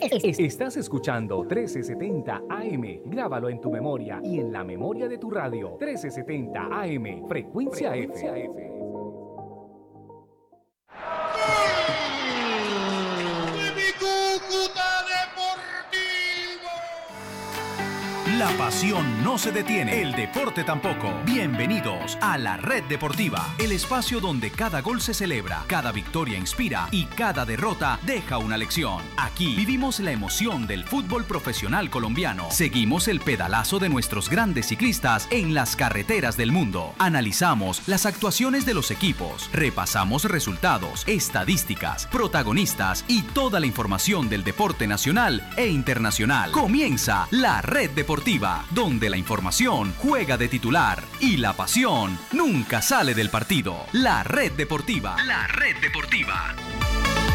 Estás escuchando 1370 AM. Grábalo en tu memoria y en la memoria de tu radio. 1370 AM, frecuencia F. La pasión no se detiene, el deporte tampoco. Bienvenidos a La Red Deportiva, el espacio donde cada gol se celebra, cada victoria inspira y cada derrota deja una lección. Aquí vivimos la emoción del fútbol profesional colombiano. Seguimos el pedalazo de nuestros grandes ciclistas en las carreteras del mundo. Analizamos las actuaciones de los equipos, repasamos resultados, estadísticas, protagonistas y toda la información del deporte nacional e internacional. Comienza La Red Deportiva, donde la información juega de titular y la pasión nunca sale del partido. La Red Deportiva. La Red Deportiva.